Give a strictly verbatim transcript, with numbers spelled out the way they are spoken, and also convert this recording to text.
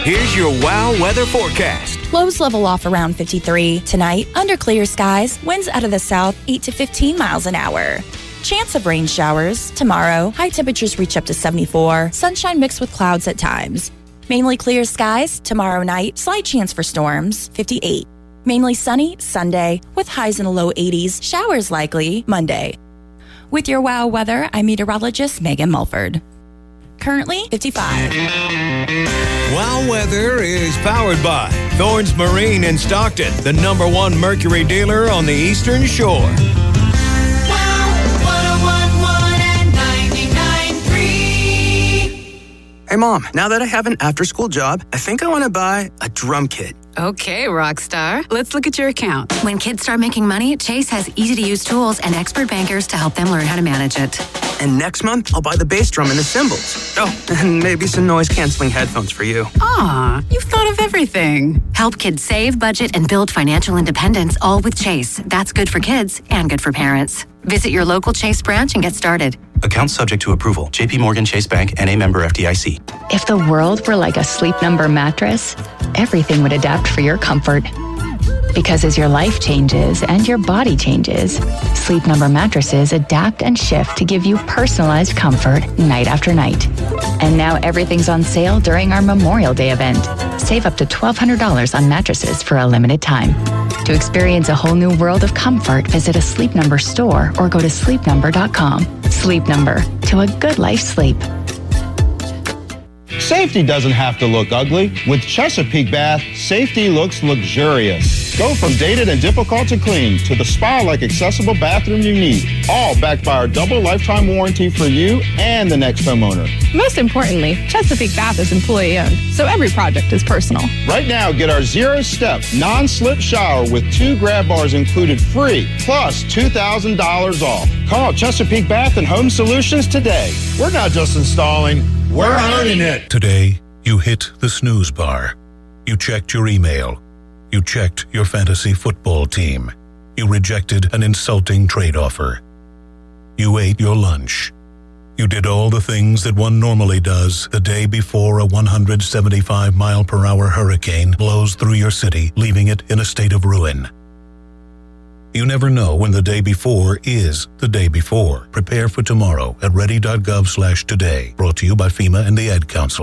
Here's your WOW weather forecast. Lows level off around fifty-three. Tonight, under clear skies, winds out of the south eight to fifteen miles an hour. Chance of rain showers. Tomorrow, high temperatures reach up to seventy-four. Sunshine mixed with clouds at times. Mainly clear skies. Tomorrow night, slight chance for storms. fifty-eight. Mainly sunny Sunday with highs in the low eighties. Showers likely Monday. With your WOW weather, I'm meteorologist Megan Mulford. Currently fifty-five. WOW weather is powered by Thorns Marine in Stockton, the number one Mercury dealer on the Eastern Shore. Hey, Mom, now that I have an after-school job, I think I want to buy a drum kit. Okay, Rockstar. Let's look at your account. When kids start making money, Chase has easy-to-use tools and expert bankers to help them learn how to manage it. And next month, I'll buy the bass drum and the cymbals. Oh, and maybe some noise-canceling headphones for you. Aw, you've thought of everything. Help kids save, budget, and build financial independence, all with Chase. That's good for kids and good for parents. Visit your local Chase branch and get started. Account subject to approval. J P Morgan Chase Bank, N A member F D I C. If the world were like a Sleep Number mattress, everything would adapt for your comfort. Because as your life changes and your body changes, Sleep Number mattresses adapt and shift to give you personalized comfort night after night. And now everything's on sale during our Memorial Day event. Save up to twelve hundred dollars on mattresses for a limited time. To experience a whole new world of comfort, visit a Sleep Number store or go to sleep number dot com. Sleep Number, to a good life sleep. Safety doesn't have to look ugly. With Chesapeake Bath, safety looks luxurious. Go from dated and difficult to clean to the spa-like accessible bathroom you need. All backed by our double lifetime warranty for you and the next homeowner. Most importantly, Chesapeake Bath is employee-owned, so every project is personal. Right now, get our zero-step, non-slip shower with two grab bars included free, plus two thousand dollars off. Call Chesapeake Bath and Home Solutions today. We're not just installing, we're earning it. Today, you hit the snooze bar. You checked your email. You checked your fantasy football team. You rejected an insulting trade offer. You ate your lunch. You did all the things that one normally does the day before a one hundred seventy-five mile per hour hurricane blows through your city, leaving it in a state of ruin. You never know when the day before is the day before. Prepare for tomorrow at ready dot gov slash today. Brought to you by FEMA and the Ad Council.